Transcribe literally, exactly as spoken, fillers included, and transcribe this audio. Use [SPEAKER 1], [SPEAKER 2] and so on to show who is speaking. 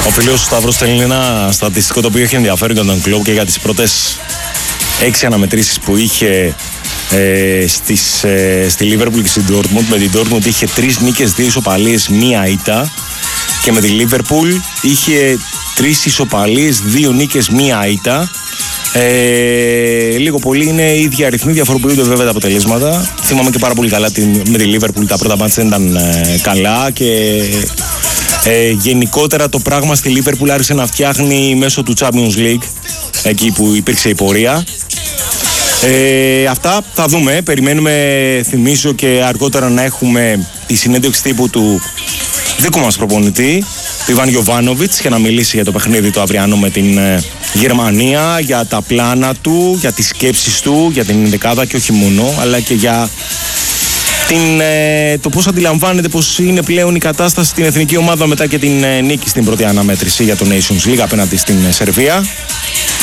[SPEAKER 1] Ο φίλος Σταύρος στέλνει ένα στατιστικό το οποίο έχει ενδιαφέρον για τον κλουμπ και για τις πρώτες έξι αναμετρήσεις που είχε ε, στις, ε, στη Λίβερπουλ και στην Ντόρτμουντ. Με την Ντόρτμουντ είχε τρεις νίκες, δύο ισοπαλίες, μία ήττα, και με τη Λίβερπουλ είχε τρεις ισοπαλίες, δύο νίκες, μία ήττα. Ε, λίγο πολύ είναι οι ίδιοι αριθμοί, διαφοροποιούνται βέβαια τα αποτελέσματα. Θυμάμαι και πάρα πολύ καλά την, με τη Λίβερπουλ τα πρώτα μάτια δεν ήταν ε, καλά και ε, γενικότερα το πράγμα στη Λίβερπουλ άρχισε να φτιάχνει μέσω του Champions League, εκεί που υπήρξε η πορεία. Ε, αυτά θα δούμε. Περιμένουμε, θυμίζω, και αργότερα να έχουμε τη συνέντευξη τύπου του δικού μας προπονητή, του Ιβάν Γιοβάνοβιτς, για να μιλήσει για το παιχνίδι του αυριανό με την ε, Γερμανία, για τα πλάνα του, για τις σκέψεις του, για την δεκάδα και όχι μόνο, αλλά και για την, ε, το πώς αντιλαμβάνεται πως είναι πλέον η κατάσταση στην εθνική ομάδα μετά και την ε, νίκη στην πρώτη αναμέτρηση για το Nations League απέναντι στην ε, Σερβία.